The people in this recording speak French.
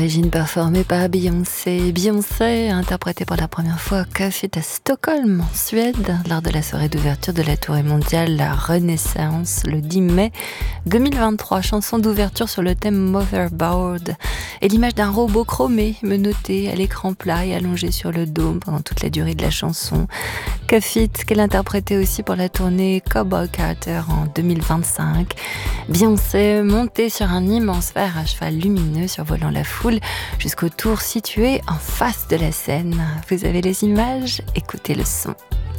Origine performée par Beyoncé. Beyoncé a interprété pour la première fois Cuff It à Stockholm, en Suède, lors de la soirée d'ouverture de la tournée mondiale La Renaissance, le 10 mai 2023. Chanson d'ouverture sur le thème Motherboard et l'image d'un robot chromé menotté à l'écran plat et allongé sur le dôme pendant toute la durée de la chanson. Cuff It, qu'elle interprétait aussi pour la tournée Cowboy Carter en 2025. Beyoncé montée sur un immense ver à cheval lumineux survolant la foule jusqu'au tour situé en face de la scène. Vous avez les images? Écoutez le son.